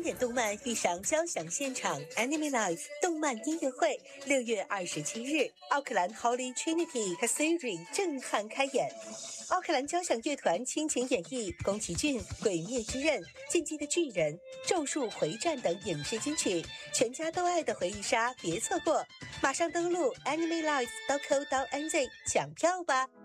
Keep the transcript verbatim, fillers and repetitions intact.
经典动漫遇上交响现场 Anime Live 动漫音乐会，六月二十七日，奥克兰 Holy Trinity Cathedral 震撼开演。奥克兰交响乐团倾情演绎宫崎骏《鬼灭之刃》、《进击的巨人》、《咒术回战》等影视金曲，全家都爱的回忆杀，别错过！马上登录 animelive 点 co 点 nz 抢票吧。